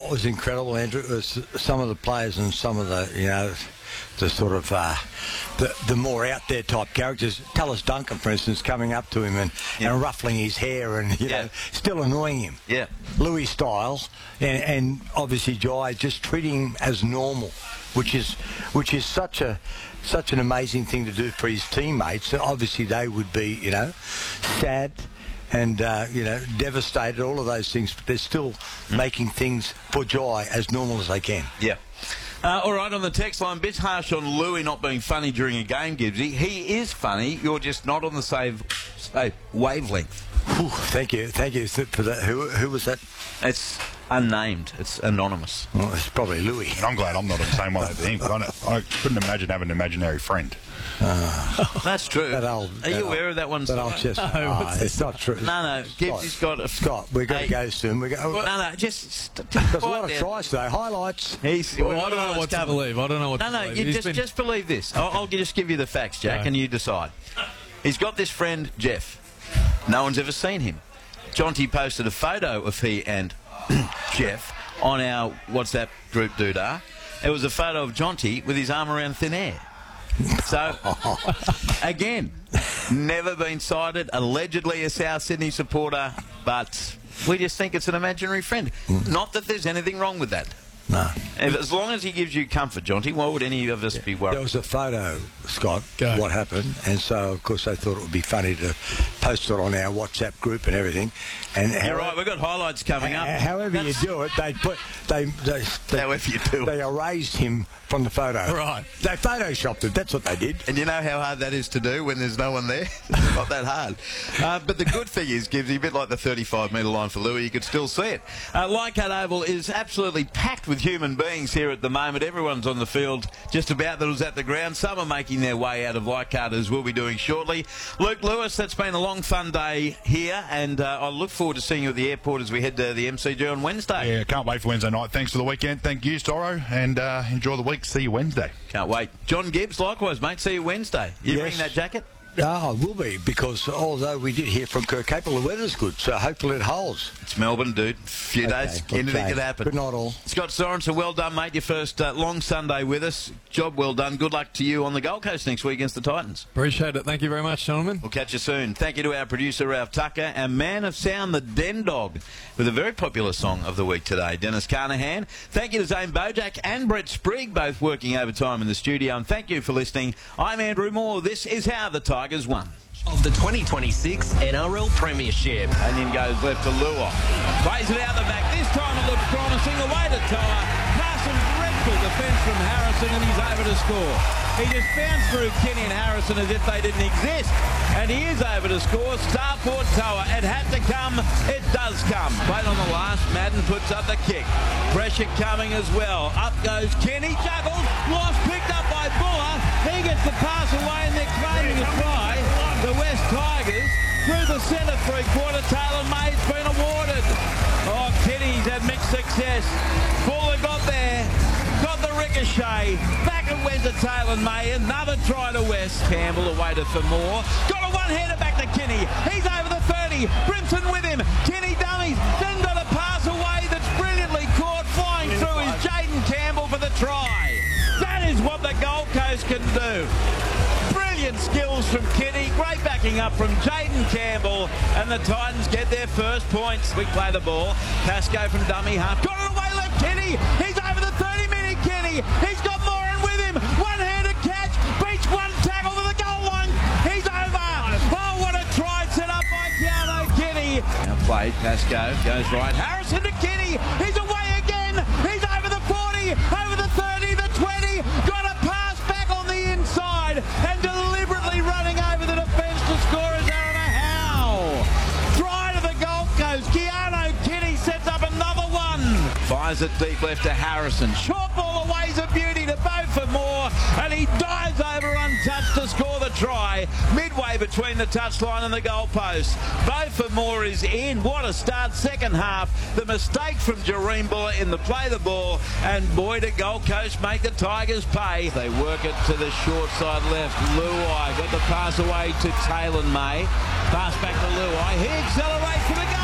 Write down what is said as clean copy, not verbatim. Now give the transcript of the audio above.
what was incredible, Andrew, was some of the players and some of the, the sort of the more out there type characters. Tallis Duncan, for instance, coming up to him and ruffling his hair and still annoying him. Yeah. Louis style, and obviously Jai just treating him as normal, which is such an amazing thing to do for his teammates. Obviously they would be sad and devastated, all of those things, but they're still making things for Jai as normal as they can. Yeah. All right, on the text line, bit harsh on Louis not being funny during a game, Gibbsy. He is funny. You're just not on the same wavelength. Ooh, thank you for that. Who was that? It's unnamed. It's anonymous. Well, it's probably Louis. And I'm glad I'm not on the same one as him. I couldn't imagine having an imaginary friend. That's true. Are you aware of that one? It's not true. No, Gibbsy's got a... Scott, we're going to go soon. Just... There's a lot of tries today. Highlights. I don't know what to believe. You just believe this. I'll just give you the facts, Jack, and you decide. He's got this friend, Jeff. No one's ever seen him. Jonty posted a photo of he and Jeff on our WhatsApp group doodah. It was a photo of Jonty with his arm around thin air. So, again, never been sighted, allegedly a South Sydney supporter, but we just think it's an imaginary friend. Not that there's anything wrong with that. No. As long as he gives you comfort, Jonty, why would any of us be worried? There was a photo, Scott, what happened, and so, of course, they thought it would be funny to post it on our WhatsApp group and everything. And you're right, we've got highlights coming up. However you do it, they erased him from the photo. Right. They photoshopped it, that's what they did. And you know how hard that is to do when there's no one there? It's not that hard. But the good thing is, Gibbsy, a bit like the 35-metre line for Louis, you could still see it. Leichhardt Oval is absolutely packed with human beings here at the moment. Everyone's on the field just about that was at the ground. Some are making their way out of Leichhardt, as we'll be doing shortly. Luke Lewis, that's been a long, fun day here, and I look forward to seeing you at the airport as we head to the MCG on Wednesday. Yeah, can't wait for Wednesday night. Thanks for the weekend. Thank you, Storro, and enjoy the week. See you Wednesday. Can't wait. John Gibbs, likewise, mate. See you Wednesday. You bring that jacket? Oh, it will be, because although we did hear from Kirk Capel, the weather's good, so hopefully it holds. It's Melbourne, dude. A few days, anything could happen. But not all. Scott Sorensen, well done, mate. Your first long Sunday with us. Job well done. Good luck to you on the Gold Coast next week against the Titans. Appreciate it. Thank you very much, gentlemen. We'll catch you soon. Thank you to our producer, Ralph Tucker, and man of sound, the Den Dog, with a very popular song of the week today, Dennis Carnahan. Thank you to Zane Bojack and Brett Sprigg, both working overtime in the studio, and thank you for listening. I'm Andrew Moore. This is how the Tigers won. Of the 2026 NRL Premiership. And then goes left to Lua. Plays it out the back. This time it looks promising. Away to Toa. Passing dreadful defence from Harrison, and he's over to score. He just bounced through Kenny and Harrison as if they didn't exist. And he is over to score. Starport Toa. It had to come. It does come. Played on the last. Madden puts up the kick. Pressure coming as well. Up goes Kenny. Juggles. Lost. Picked up by Buller. He gets the pass away, and they're claiming a try. The West Tigers through the centre three-quarter. Taylor May's been awarded. Oh, Kenny's had mixed success. Fuller got there. Got the ricochet. Back it went to Taylor May. Another try to West. Campbell away for more. Got a one-hander back to Kenny. He's over the 30. Brimson with him. Kenny dummies. Then got a pass away that's brilliantly caught. Flying through is Jaden Campbell for the try. That is what the Gold Coast can do. Brilliant skills from Kenny, great backing up from Jaden Campbell, and the Titans get their first points. We play the ball. Pascoe from dummy half. Got it away left, Kenny. He's over the 30-minute Kenny. He's got Moran with him. One-handed catch. Beats one tackle to the goal line. He's over. Oh, what a try set up by Keanu Kenny. Now played. Pascoe goes right. Harrison to Kenny. He's away again. He's over the 40, over the 30, the 20. Got a pass back on the inside and deliberately running over the defence to score as Aaron Howe. Try to the Gold Coast. Keanu Kenny sets up another one. Fires it deep left to Harrison. Short ball away's a beauty to Beaufort Moore, and he dives over untouched to score the try midway between the touchline and the goalpost. Beaufort Moore is in. What a start, second half. The mistake from Jareem Buller in the play the ball, and boy, did Gold Coast make the Tigers pay. They work it to the short side left. Luai got the pass away to Taylor May. Pass back to Luai. He accelerates for the goal.